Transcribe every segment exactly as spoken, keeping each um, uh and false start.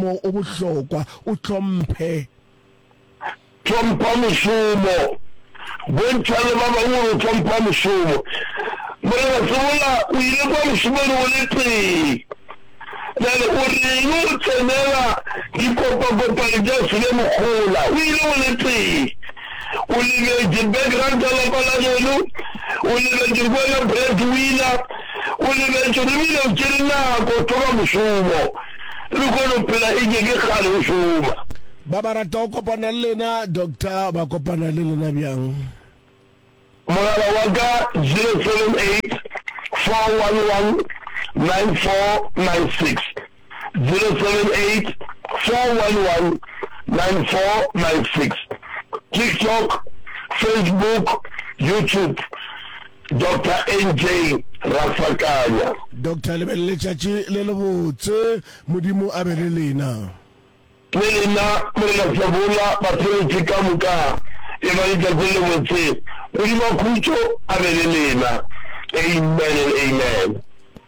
mo obuhlokwa uhlompe tlhompha moshomo bontshale ba bangwe o tlhompha moshomo mara sola o ile kwa moshomong o le teng nale o reng o tsenela dikopa-kopane tša sele mogola o ile o le teng o lebetse background ya lapa la geno o lebetse kwela breadwinner o lebetse lebile o tšere nako thoba mošomo le kono phela e ke ke kgale o šoma ba ba rata o kopana le lena doctor ba kopana le lena bjang mogala wa ka zero seven eight four one one nine four nine six zero seven eight four one one nine four nine six TikTok, Facebook, YouTube, Doctor N J Rafakanya. Doctor Lebele Chachi Lelobotse Mudimu Abelina. Lelina, Mela Sabula, Patrick Kamuka, Evangelina Lelobotse, Mudima Kucho Abelina. Amen and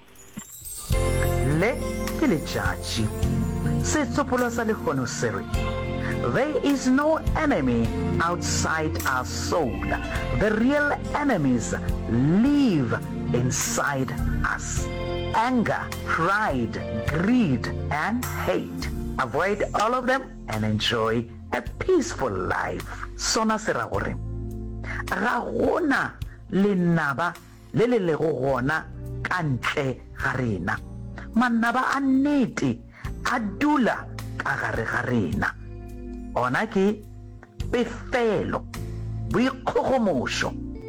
amen. Le Kile Chachi. Setsopolo sa lekgono sere. There is no enemy outside our soul. The real enemies live inside us. Anger, pride, greed, and hate. Avoid all of them and enjoy a peaceful life. Sona sera gore. Ga gona lenaba le le le go gona kantle ga rena. Manaba a nnete a dula ka gare ga rena. Ona ke pefelo boikgogomošo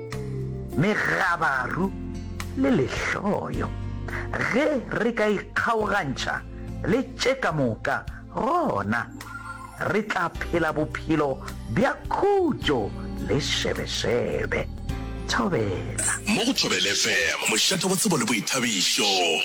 megabaru le lehloyo ge re ka ikgaogantšha le tše ka moka gona re tla phela bophelo bja khutšo le šebešebe thobela mo go Thobela F M mošate wa tsebo le boithabišo.